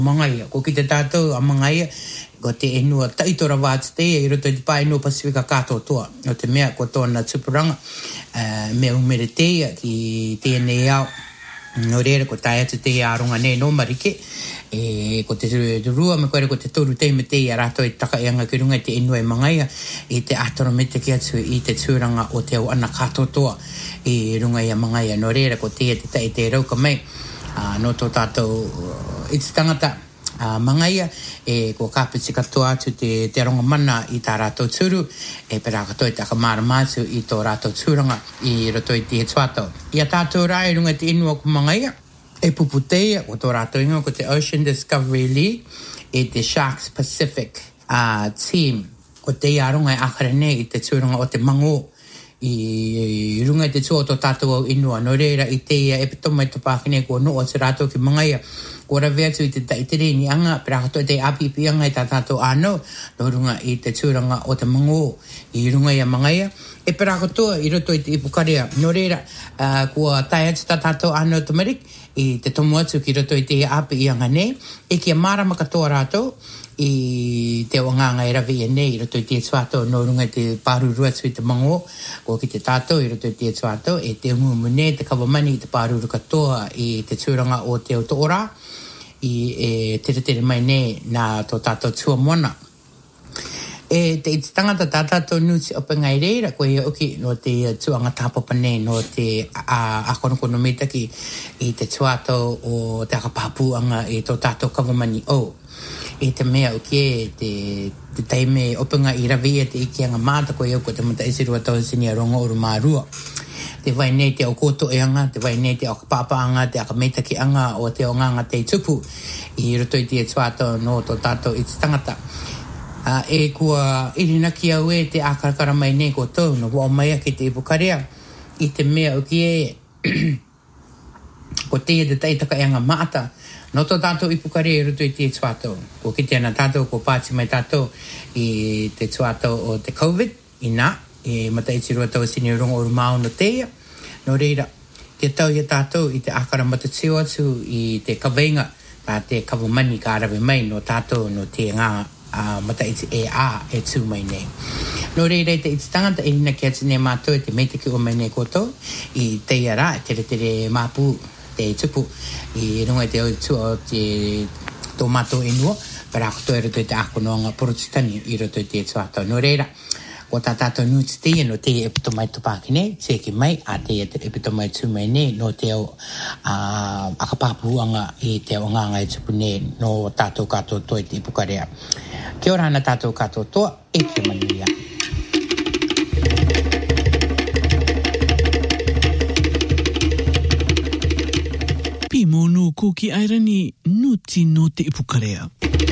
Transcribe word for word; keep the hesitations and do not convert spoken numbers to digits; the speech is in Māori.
Mangaia, ko ki te tātou a mangaia, ko te enua taitora wātu te e roto i te pae no Pasifika katoa. O te mea ko tōna tupuranga, uh, mea umere teia ki tēnei au. No reira ko tai atu te aronga ne no marike, e ko te rua me koere ko te toru te me te i arato i taka i anga ki runga i te enua i mangaia, i te atoro me te ki atu i te tūranga o te au ana katoa i runga i a mangaia. No reira ko te te tai te rauka mai, uh, no tō tātou i te tangata uh, mangaia, e ko kāpiti katoa atu te, te ronga mana i tā rātou tūru, e pera katoa i te akamara mātu i tō rātou tūranga i roto i te he tuatau. Ia tātou rā i runga te inua ko mangaia, e puputeia o tō rātou inga ko te Ocean Discovery League, e te Sharks Pacific uh, team, ko te iaronga i akare nei i te tūranga o te mango, i runga i te tū o tō tātou au inua. No reira i te ia e pitoma i tō pākine ko no o te rātou ki mangaia, ko rawe atu i te taitere ni anga, pera katoa te apipi anga i tā tātou ānau, no runga i te tūranga o te mango, i runga i a mangaia, e pera katoa i roto i te ipukarea. No reira, uh, kua tai atu tā tātou ānau tumarik, i te tomu atu ki roto i te api i anga nei, e kia marama katoa rātou, i te wanganga e rawe i nei, i roto i te tuatou, no runga i te pāruru atu i te mango, ko ki te tātou i roto i te tuatou, e te umumune, te kawamani i te pāruru katoa i te tūranga o te otoora, i e tere tere mai nei nā tō tātou tua mona. E te iti tangata tā tātou nuti opa ngai reira, ko ia oki no te tuanga tāpapa nei, no te akonokono metaki i te tuatou o te akapāpuanga i tō tātou kawamani o. E te mea oki e te, te taime openga i rawia te ikianga māta ko iau ko te mata isirua tau sini a rongo oru mārua. Te vai nei te okoto e anga, te vai nei te akapapa anga, te akametaki anga o te onganga te tupu i roto i te tuato no tō tātou i te tangata. Uh, e kua irinaki au e te akarakara mai nei ko tau, no wao mai ake te ipukarea i te mea oki e ko te e te taitaka e anga maata. No tō tātou ipukarea i roto i te tuato. Ko ki te ana tātou ko pāti mai tātou i te tuato o te COVID, i nā. E mata iti rua tau sini rongo oru māu no teia. No reira, te tau ia tātou i te akara mata teo atu i te kawenga, tā te kawamani ka arawe mai no tātou no te ngā uh, mata iti e a e tū mai nei. No reira, te iti tangata e hina ki atu ne mātou e te meitaki o mai nei kotou, i teia rā, e tere tere māpū te tupu, i runga i te oitu o te tō mātou inua, para akoto e roto i te akonoanga porotitani i roto i te tuatau. No reira, ko tā tātou nuti te no te epito mai tupaki nei, te ki mai, a te epito mai tū mai nei, no te au uh, akapāpuanga i te au nganga i tupu nei, no tātou katoa toa i te ipukarea. Kia ora ana tātou katoa toa, e kia manuia. Pi mono ko ki airani nuti no te ipukarea.